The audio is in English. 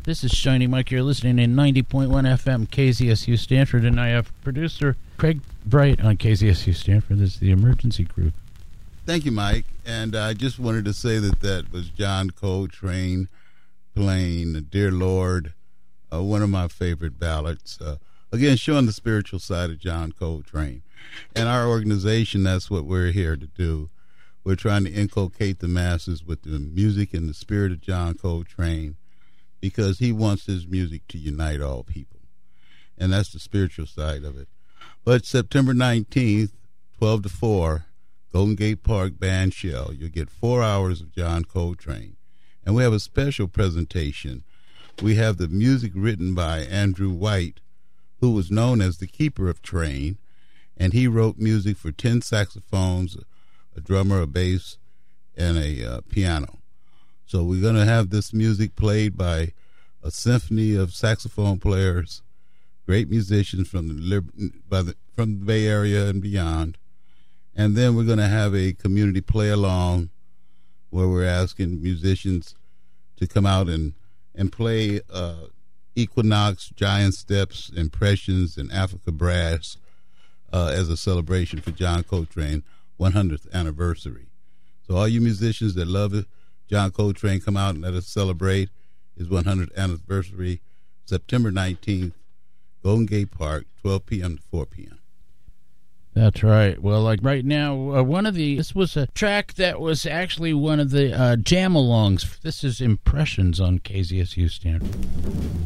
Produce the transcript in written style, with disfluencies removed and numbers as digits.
This is Shiny Mike. You're listening in 90.1 FM KZSU Stanford, and I have producer Craig Bright on KZSU Stanford. This is the emergency group. Thank you, Mike. And I just wanted to say that was John Coltrane playing Dear Lord, one of my favorite ballads. Again, showing the spiritual side of John Coltrane. And our organization, that's what we're here to do. We're trying to inculcate the masses with the music and the spirit of John Coltrane, because he wants his music to unite all people. And that's the spiritual side of it. But September 19th, 12 to 4, Golden Gate Park Band Shell. You'll get 4 hours of John Coltrane. And we have a special presentation. We have the music written by Andrew White, who was known as the Keeper of Train. And he wrote music for 10 saxophones, a drummer, a bass, and a piano. So we're going to have this music played by a symphony of saxophone players, great musicians from the Bay Area and beyond. And then we're going to have a community play-along where we're asking musicians to come out and play Equinox, Giant Steps, Impressions, and Africa Brass as a celebration for John Coltrane 100th anniversary. So all you musicians that love it, John Coltrane, come out and let us celebrate his 100th anniversary, September 19th, Golden Gate Park, 12 p.m. to 4 p.m. That's right. Well, like right now, this was a track that was actually one of the jam-alongs. This is Impressions on KZSU Stanford.